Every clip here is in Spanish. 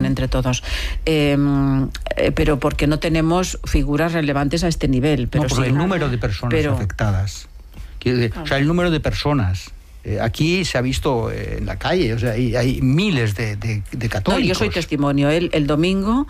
entre todos. Pero porque no tenemos figuras relevantes a este nivel. Pero no, por sí, el número de personas afectadas. O sea, el número de personas. Aquí se ha visto en la calle, o sea, hay miles de católicos. No, yo soy testimonio. El domingo,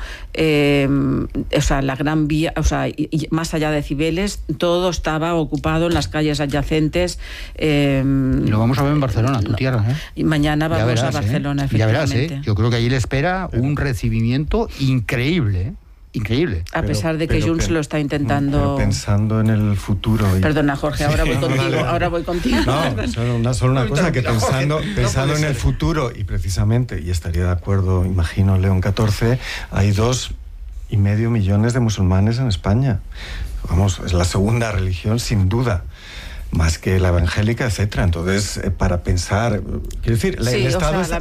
o sea, la Gran Vía, o sea, y más allá de Cibeles, todo estaba ocupado en las calles adyacentes. Y lo vamos a ver en Barcelona, tu tierra. Y mañana vamos a Barcelona, efectivamente. Ya verás, yo creo que allí le espera un recibimiento increíble. Increíble. A pesar de que Junts lo está intentando. Pero pensando en el futuro. Perdona, Jorge, ahora voy contigo. No, solo una cosa, que pensando en el futuro, y precisamente, y estaría de acuerdo, imagino, León XIV, hay 2,5 millones de musulmanes en España. Vamos, es la segunda religión, sin duda, más que la evangélica, etcétera. Entonces, para pensar, quiero decir, el Estado es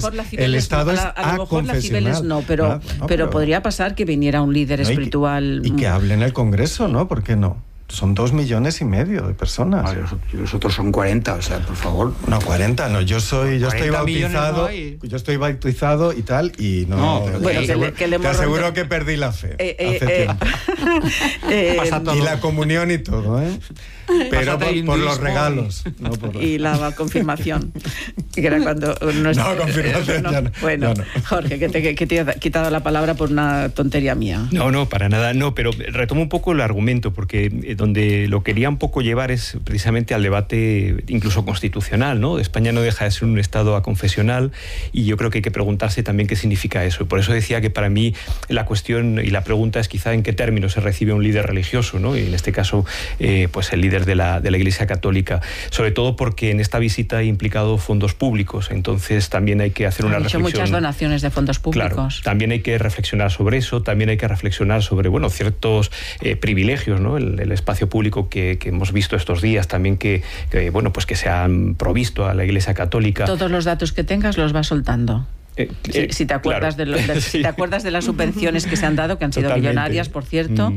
aconfesional. No, pero podría pasar que viniera un líder espiritual. Y que hable en el Congreso, ¿no? ¿Por qué no? Son 2,5 millones de personas. Vale, los otros son 40, o sea, por favor. No, 40 no, yo estoy bautizado, yo estoy bautizado y tal, y no, bueno, te aseguro que perdí la fe hace tiempo. Y la comunión y todo, pero por los regalos. No por y la confirmación, que era cuando... confirmación ya no. Bueno, ya no. Jorge, que te he quitado la palabra por una tontería mía. No, para nada, no, pero retomo un poco el argumento, porque donde lo quería un poco llevar es precisamente al debate incluso constitucional, ¿no? España no deja de ser un Estado aconfesional, y yo creo que hay que preguntarse también qué significa eso. Por eso decía que para mí la cuestión y la pregunta es quizá en qué términos se recibe un líder religioso, ¿no? Y en este caso, pues el líder de la Iglesia Católica, sobre todo porque en esta visita ha implicado fondos públicos, entonces también hay que hacer una reflexión. Muchas donaciones de fondos públicos. Claro, también hay que reflexionar sobre eso, también hay que reflexionar sobre, ciertos privilegios, ¿no? El espacio público que hemos visto estos días, también que se han provisto a la Iglesia Católica. Todos los datos que tengas los vas soltando. Si te acuerdas, claro. Si te acuerdas de las subvenciones que se han dado, que han sido Totalmente. Millonarias, por cierto.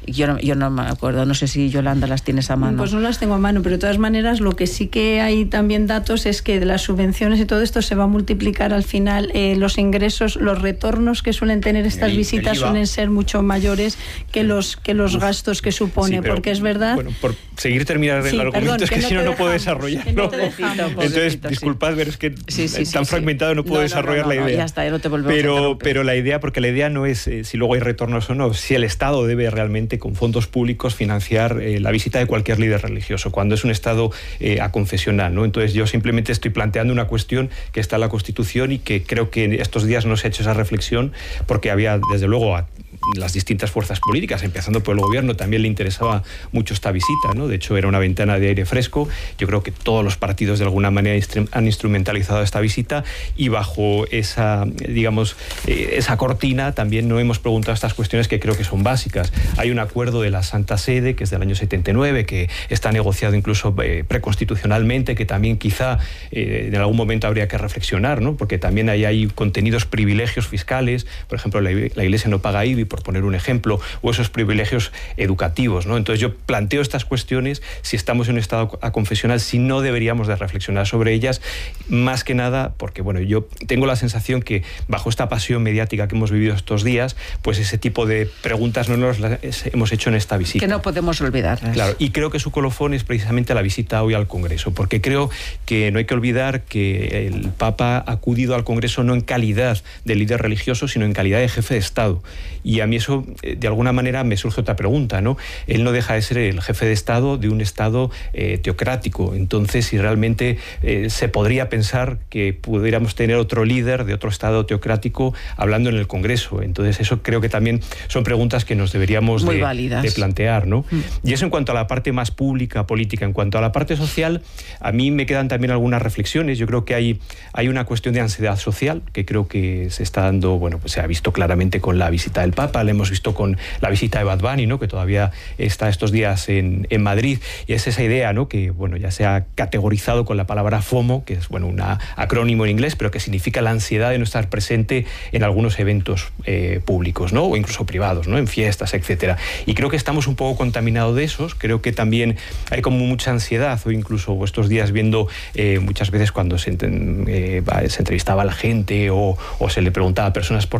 Yo no me acuerdo, no sé si Yolanda las tienes a mano. Pues no las tengo a mano, pero de todas maneras lo que sí que hay también datos es que de las subvenciones y todo esto se va a multiplicar al final los ingresos, los retornos que suelen tener estas visitas suelen ser mucho mayores que los gastos que supone, porque es verdad... Bueno, por seguir terminar el argumento, es que si no puedo desarrollarlo. Entonces, disculpad, pero es que tan fragmentado no puedo desarrollar la idea. Ya está, ya no te volvemos a interrumpir. Pero la idea, porque la idea no es si luego hay retornos o no, si el Estado debe realmente con fondos públicos financiar la visita de cualquier líder religioso, cuando es un Estado aconfesional, ¿no? Entonces yo simplemente estoy planteando una cuestión que está en la Constitución y que creo que en estos días no se ha hecho esa reflexión, porque había, desde luego, a las distintas fuerzas políticas, empezando por el gobierno, también le interesaba mucho esta visita, ¿no? De hecho, era una ventana de aire fresco. Yo creo que todos los partidos de alguna manera han instrumentalizado esta visita, y bajo esa, esa cortina también no hemos preguntado estas cuestiones que creo que son básicas. Hay un acuerdo de la Santa Sede, que es del año 79, que está negociado incluso preconstitucionalmente, que también quizá en algún momento habría que reflexionar, ¿no? Porque también ahí hay contenidos, privilegios fiscales, por ejemplo, la Iglesia no paga IBI, por poner un ejemplo, o esos privilegios educativos, ¿no? Entonces yo planteo estas cuestiones, si estamos en un Estado aconfesional, si no deberíamos de reflexionar sobre ellas, más que nada porque, yo tengo la sensación que bajo esta pasión mediática que hemos vivido estos días, pues ese tipo de preguntas no nos las hemos hecho en esta visita. Que no podemos olvidarlas. Claro, y creo que su colofón es precisamente la visita hoy al Congreso, porque creo que no hay que olvidar que el Papa ha acudido al Congreso no en calidad de líder religioso, sino en calidad de jefe de Estado. Y a mí eso, de alguna manera, me surge otra pregunta, ¿no? Él no deja de ser el jefe de Estado de un Estado teocrático. Entonces, si realmente se podría pensar que pudiéramos tener otro líder de otro Estado teocrático hablando en el Congreso. Entonces, eso creo que también son preguntas que nos deberíamos de plantear, ¿no? Y eso en cuanto a la parte más pública, política. En cuanto a la parte social, a mí me quedan también algunas reflexiones. Yo creo que hay una cuestión de ansiedad social que creo que se está dando, pues se ha visto claramente con la visita del Papa, la hemos visto con la visita de Bad Bunny, ¿no? Que todavía está estos días en Madrid, y es esa idea, ¿no? Que ya se ha categorizado con la palabra FOMO, que es un acrónimo en inglés, pero que significa la ansiedad de no estar presente en algunos eventos públicos, ¿no? O incluso privados, ¿no? En fiestas, etcétera. Y creo que estamos un poco contaminados de esos. Creo que también hay como mucha ansiedad, o incluso estos días viendo muchas veces cuando se entrevistaba a la gente o se le preguntaba a personas por